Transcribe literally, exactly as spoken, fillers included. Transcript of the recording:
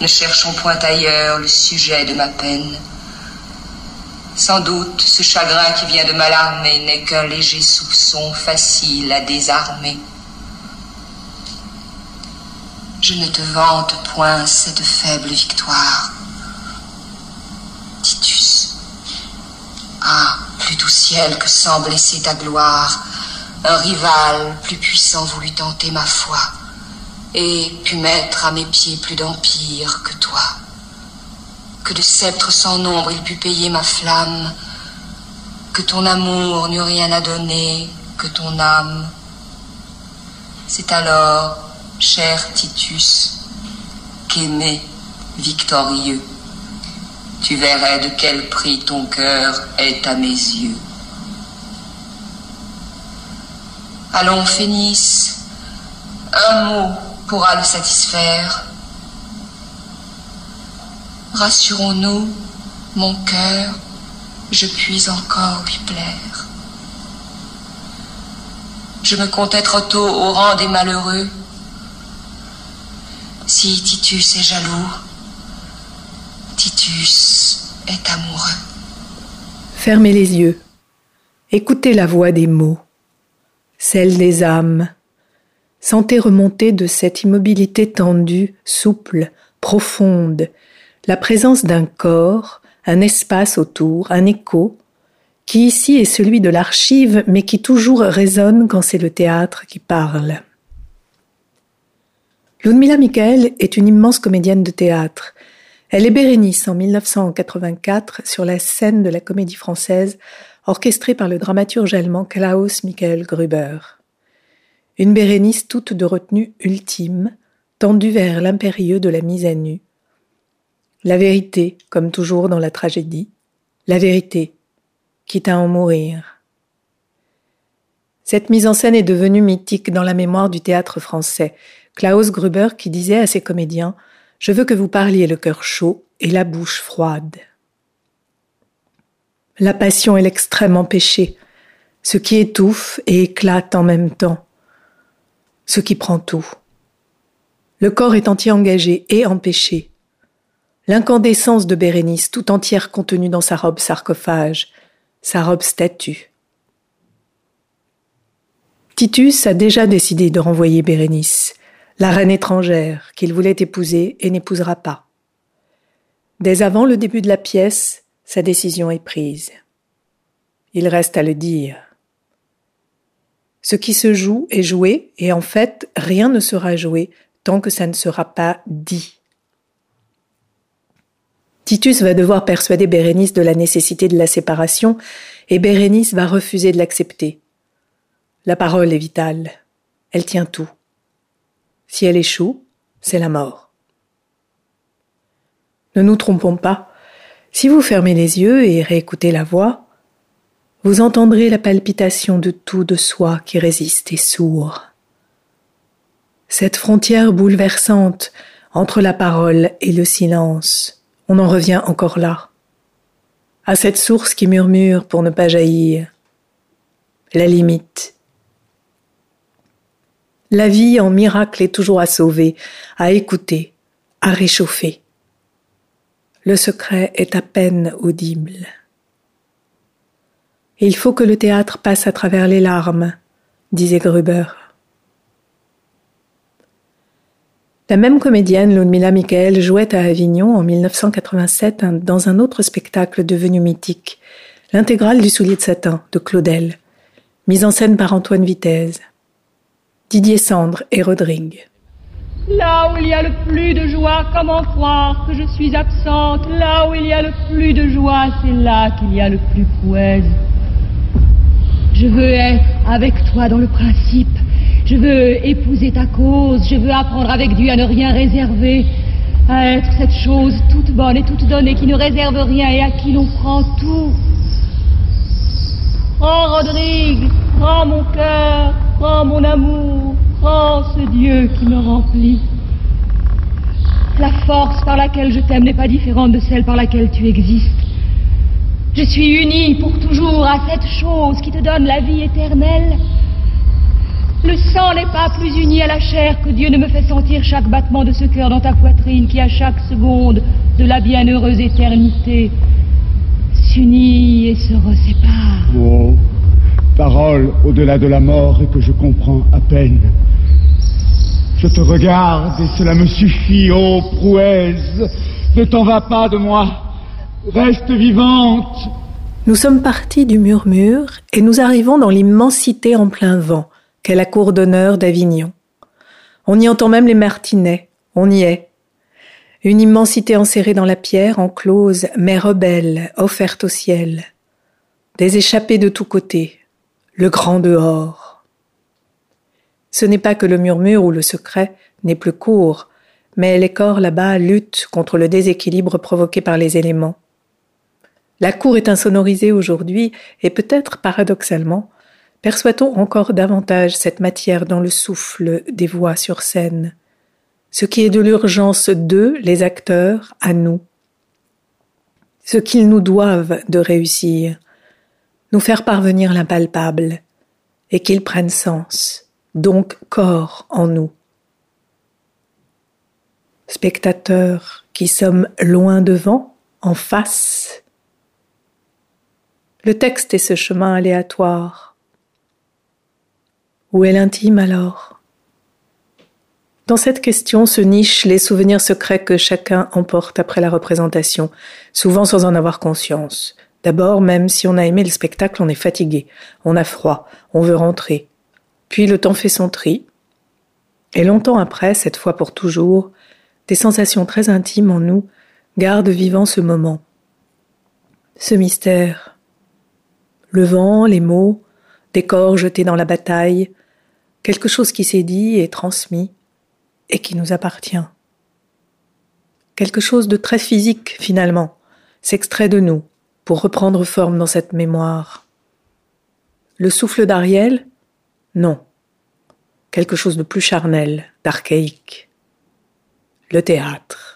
Ne cherchons point ailleurs le sujet de ma peine. Sans doute, ce chagrin qui vient de m'alarmer n'est qu'un léger soupçon facile à désarmer. Je ne te vante point cette faible victoire. Titus, ah, plus doux ciel que sans blesser ta gloire, un rival plus puissant voulut tenter ma foi, et put mettre à mes pieds plus d'empire que toi. Que de sceptres sans nombre il put payer ma flamme, que ton amour n'eut rien à donner, que ton âme. C'est alors, cher Titus, qu'aimé, victorieux, tu verrais de quel prix ton cœur est à mes yeux. Allons, Phénice, un mot pourra le satisfaire. Rassurons-nous, mon cœur, je puis encore lui plaire. Je me comptais trop tôt au rang des malheureux. Si Titus est jaloux, Titus est amoureux. Fermez les yeux. Écoutez la voix des mots, celle des âmes. Sentez remonter de cette immobilité tendue, souple, profonde, la présence d'un corps, un espace autour, un écho, qui ici est celui de l'archive, mais qui toujours résonne quand c'est le théâtre qui parle. Ludmila Michael est une immense comédienne de théâtre. Elle est Bérénice en mille neuf cent quatre-vingt-quatre sur la scène de la Comédie Française, orchestrée par le dramaturge allemand Klaus Michael Gruber. Une Bérénice toute de retenue ultime, tendue vers l'impérieux de la mise à nu. La vérité, comme toujours dans la tragédie, la vérité, quitte à en mourir. Cette mise en scène est devenue mythique dans la mémoire du théâtre français. Klaus Gruber qui disait à ses comédiens « Je veux que vous parliez le cœur chaud et la bouche froide ». La passion est l'extrême empêché, ce qui étouffe et éclate en même temps, ce qui prend tout. Le corps est entier engagé et empêché. L'incandescence de Bérénice tout entière contenue dans sa robe sarcophage, sa robe statue. Titus a déjà décidé de renvoyer Bérénice, la reine étrangère qu'il voulait épouser et n'épousera pas. Dès avant le début de la pièce, sa décision est prise. Il reste à le dire. Ce qui se joue est joué, et en fait, rien ne sera joué tant que ça ne sera pas dit. Titus va devoir persuader Bérénice de la nécessité de la séparation, et Bérénice va refuser de l'accepter. La parole est vitale, elle tient tout. Si elle échoue, c'est la mort. Ne nous trompons pas, si vous fermez les yeux et réécoutez la voix, vous entendrez la palpitation de tout de soi qui résiste et sourd. Cette frontière bouleversante entre la parole et le silence, on en revient encore là, à cette source qui murmure pour ne pas jaillir, la limite. La vie en miracle est toujours à sauver, à écouter, à réchauffer. Le secret est à peine audible. Il faut que le théâtre passe à travers les larmes, disait Gruber. La même comédienne, Ludmila Michael, jouait à Avignon en mille neuf cent quatre-vingt-sept dans un autre spectacle devenu mythique, l'intégrale du Soulier de satin de Claudel, mise en scène par Antoine Vitez, Didier Sandre et Rodrigue. Là où il y a le plus de joie, comment croire que je suis absente? Là où il y a le plus de joie, c'est là qu'il y a le plus poèse. Je veux être avec toi dans le principe. Je veux épouser ta cause, je veux apprendre avec Dieu à ne rien réserver, à être cette chose toute bonne et toute donnée qui ne réserve rien et à qui l'on prend tout. Prends Rodrigue, prends mon cœur, prends mon amour, prends ce Dieu qui me remplit. La force par laquelle je t'aime n'est pas différente de celle par laquelle tu existes. Je suis unie pour toujours à cette chose qui te donne la vie éternelle. Le sang n'est pas plus uni à la chair que Dieu ne me fait sentir chaque battement de ce cœur dans ta poitrine qui, à chaque seconde de la bienheureuse éternité, s'unit et se resépare. Oh, parole au-delà de la mort et que je comprends à peine. Je te regarde et cela me suffit, ô prouesse. Ne t'en va pas de moi. Reste vivante. Nous sommes partis du murmure et nous arrivons dans l'immensité en plein vent, qu'est la cour d'honneur d'Avignon. On y entend même les martinets, on y est. Une immensité enserrée dans la pierre, enclose, mais rebelle, offerte au ciel. Des échappées de tous côtés, le grand dehors. Ce n'est pas que le murmure ou le secret n'est plus court, mais les corps là-bas luttent contre le déséquilibre provoqué par les éléments. La cour est insonorisée aujourd'hui et peut-être, paradoxalement, perçoit-on encore davantage cette matière dans le souffle des voix sur scène, ce qui est de l'urgence d'eux, les acteurs, à nous, ce qu'ils nous doivent de réussir, nous faire parvenir l'impalpable, et qu'il prenne sens, donc corps en nous. Spectateurs qui sommes loin devant, en face. Le texte est ce chemin aléatoire. Où est l'intime alors ? Dans cette question se nichent les souvenirs secrets que chacun emporte après la représentation, souvent sans en avoir conscience. D'abord, même si on a aimé le spectacle, on est fatigué, on a froid, on veut rentrer. Puis le temps fait son tri. Et longtemps après, cette fois pour toujours, des sensations très intimes en nous gardent vivant ce moment. Ce mystère. Le vent, les mots, des corps jetés dans la bataille, quelque chose qui s'est dit et transmis et qui nous appartient. Quelque chose de très physique finalement, s'extrait de nous pour reprendre forme dans cette mémoire. Le souffle d'Ariel ? Non. Quelque chose de plus charnel, d'archaïque. Le théâtre.